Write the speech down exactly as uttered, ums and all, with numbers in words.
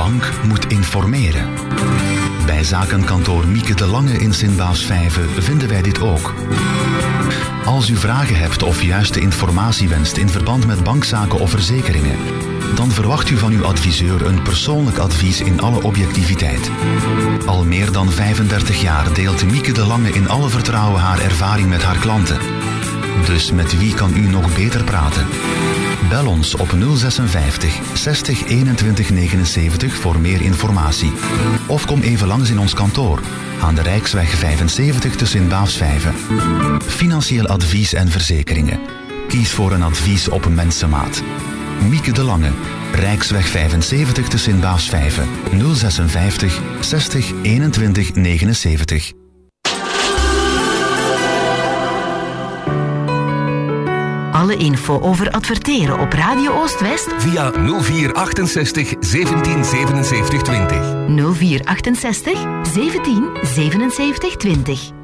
bank moet informeren. Bij zakenkantoor Mieke de Lange in Sint-Baafsvijve vinden wij dit ook. Als u vragen hebt of juiste informatie wenst in verband met bankzaken of verzekeringen, dan verwacht u van uw adviseur een persoonlijk advies in alle objectiviteit. Al meer dan vijfendertig jaar deelt Mieke de Lange in alle vertrouwen haar ervaring met haar klanten. Dus met wie kan u nog beter praten? Bel ons op nul zesenvijftig zestig eenentwintig negenenzeventig voor meer informatie. Of kom even langs in ons kantoor aan de Rijksweg vijfenzeventig te Sint-Baafsvijve. Financieel advies en verzekeringen. Kies voor een advies op mensenmaat. Mieke de Lange, Rijksweg vijfenzeventig te Sint-Baafsvijve, nul zesenvijftig zestig eenentwintig negenenzeventig. Alle info over adverteren op Radio Oost-West via nul vier achtenzestig zeventien zevenenzeventig twintig. nul vier achtenzestig zeventien zevenenzeventig twintig.